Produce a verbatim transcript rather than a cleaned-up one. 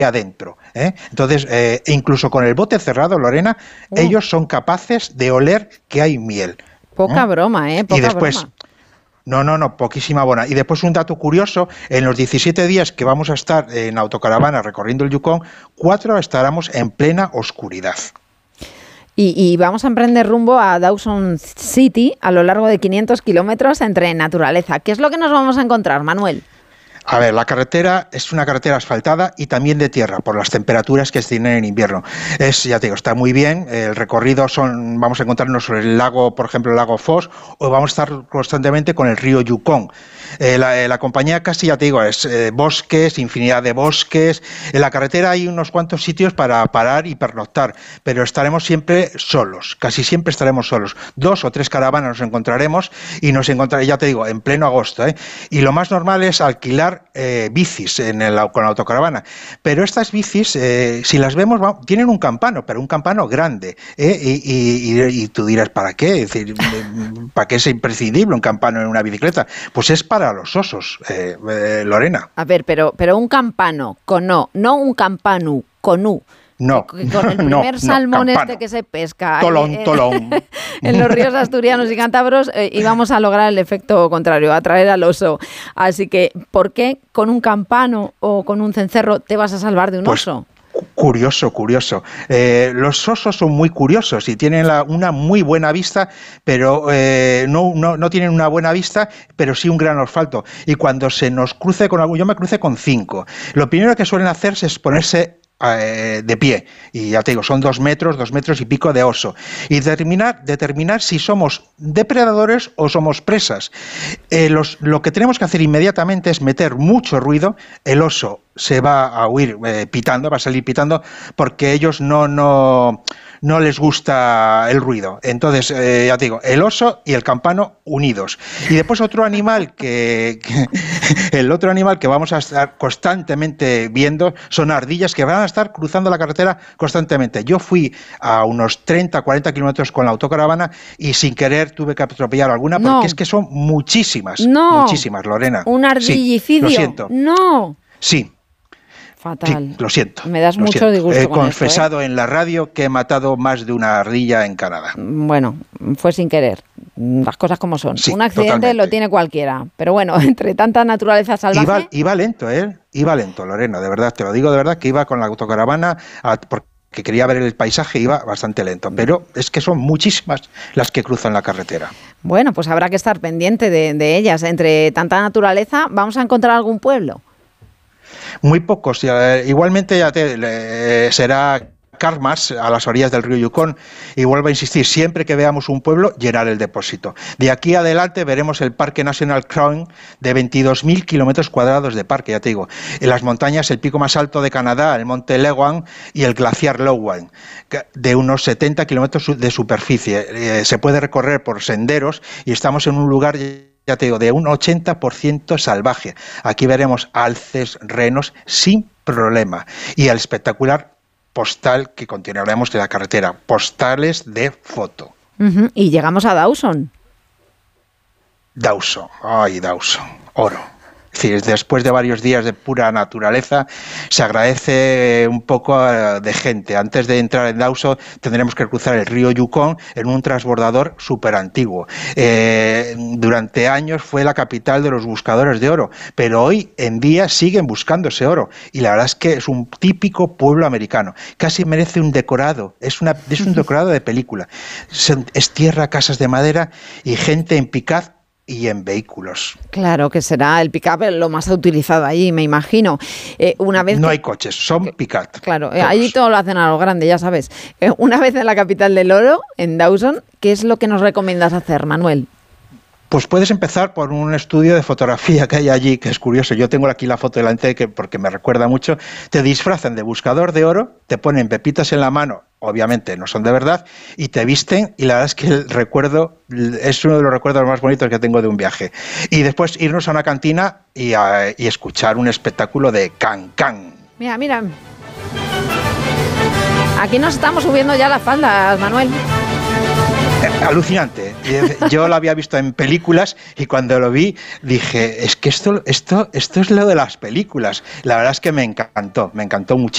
adentro, ¿eh? Entonces, eh, incluso con el bote cerrado, Lorena, uh. ellos son capaces de oler que hay miel. Poca ¿eh? broma, ¿eh? Poca y después, broma. No, no, no, poquísima bona. Y después un dato curioso, en los diecisiete días que vamos a estar en autocaravana recorriendo el Yukón, cuatro estaremos en plena oscuridad. Y, y vamos a emprender rumbo a Dawson City a lo largo de quinientos kilómetros entre naturaleza. ¿Qué es lo que nos vamos a encontrar, Manuel? A ver, la carretera es una carretera asfaltada y también de tierra por las temperaturas que se tienen en invierno. Es, ya te digo, está muy bien. El recorrido son, vamos a encontrarnos sobre el lago, por ejemplo, el lago Foss, o vamos a estar constantemente con el río Yukón. Eh, la, la compañía casi, ya te digo, es eh, bosques, infinidad de bosques. En la carretera hay unos cuantos sitios para parar y pernoctar, pero estaremos siempre solos, casi siempre estaremos solos. Dos o tres caravanas nos encontraremos y nos encontraremos, ya te digo, en pleno agosto, ¿eh? Y lo más normal es alquilar Eh, bicis en el, con la autocaravana, pero estas bicis, eh, si las vemos, va, tienen un campano, pero un campano grande, ¿eh? y, y, y, y tú dirás, ¿para qué? Es decir, ¿para qué es imprescindible un campano en una bicicleta? Pues es para los osos, eh, eh, Lorena. A ver, pero, pero un campano con O, no un campanu con U. No, con el primer no, salmón no, este que se pesca tolón, en, tolón. en los ríos asturianos y cántabros eh, íbamos a lograr el efecto contrario, atraer al oso. Así que, ¿por qué con un campano o con un cencerro te vas a salvar de un pues, oso? Curioso, curioso. Eh, los osos son muy curiosos y tienen la, una muy buena vista, pero eh, no, no, no tienen una buena vista, pero sí un gran olfato. Y cuando se nos cruce con algo, yo me crucé con cinco. Lo primero que suelen hacer es ponerse de pie, y ya te digo, son dos metros, dos metros y pico de oso, y determinar, determinar si somos depredadores o somos presas. Eh, los, lo que tenemos que hacer inmediatamente es meter mucho ruido. El oso se va a huir eh, pitando, va a salir pitando, porque ellos no, no, no les gusta el ruido. Entonces, eh, ya te digo, el oso y el campano unidos. Y después otro animal que, que el otro animal que vamos a estar constantemente viendo son ardillas que van a estar cruzando la carretera constantemente. Yo fui a unos treinta, cuarenta kilómetros con la autocaravana y sin querer tuve que atropellar alguna, porque no. es que son muchísimas, no. muchísimas, Lorena. Un ardillicidio. Sí, lo siento. No. Sí. Fatal. Sí, lo siento. Me das lo mucho siento. disgusto He con confesado esto, ¿eh? en la radio que he matado más de una ardilla en Canadá. Bueno, fue sin querer. Las cosas como son. Sí, un accidente totalmente. Lo tiene cualquiera. Pero bueno, entre tanta naturaleza salvaje... Iba, iba lento, ¿eh? Iba lento, Lorena, de verdad. Te lo digo de verdad, que iba con la autocaravana a, porque quería ver el paisaje, iba bastante lento. Pero es que son muchísimas las que cruzan la carretera. Bueno, pues habrá que estar pendiente de, de ellas. Entre tanta naturaleza, ¿vamos a encontrar algún pueblo? Muy pocos. Igualmente ya te, eh, será Carmas, a las orillas del río Yukón, y vuelvo a insistir, siempre que veamos un pueblo, llenar el depósito. De aquí adelante veremos el Parque Nacional Crown, de veintidós mil kilómetros cuadrados de parque, ya te digo. En las montañas, el pico más alto de Canadá, el monte Leguan y el glaciar Lowan, de unos setenta kilómetros de superficie. Eh, se puede recorrer por senderos y estamos en un lugar, ya te digo, de un ochenta por ciento salvaje. Aquí veremos alces, renos, sin problema. Y el espectacular postal que continuaremos de la carretera, postales de foto. Uh-huh. Y llegamos a Dawson. Dawson, ay Dawson, oro. Es decir, después de varios días de pura naturaleza, se agradece un poco de gente. Antes de entrar en Dawson tendremos que cruzar el río Yukón en un transbordador súper antiguo. Eh, durante años fue la capital de los buscadores de oro, pero hoy en día siguen buscando ese oro. Y la verdad es que es un típico pueblo americano. Casi merece un decorado, es, una, es un decorado de película. Es tierra, casas de madera y gente en pick-up y en vehículos. Claro que será el pick-up lo más utilizado allí, me imagino. Eh, una vez no que... hay coches, son pick-up. Claro, eh, allí todo lo hacen a lo grande, ya sabes. Eh, una vez en la capital del oro, en Dawson, ¿qué es lo que nos recomiendas hacer, Manuel? Pues puedes empezar por un estudio de fotografía que hay allí, que es curioso. Yo tengo aquí la foto delante que, porque me recuerda mucho. Te disfrazan de buscador de oro, te ponen pepitas en la mano, obviamente no son de verdad, y te visten, y la verdad es que el recuerdo es uno de los recuerdos más bonitos que tengo de un viaje. Y después irnos a una cantina y, a, y escuchar un espectáculo de can-can. Mira, mira. Aquí nos estamos subiendo ya las faldas, Manuel. Alucinante. Yo lo había visto en películas y cuando lo vi dije, es que esto, esto, esto es lo de las películas. La verdad es que me encantó, me encantó muchísimo.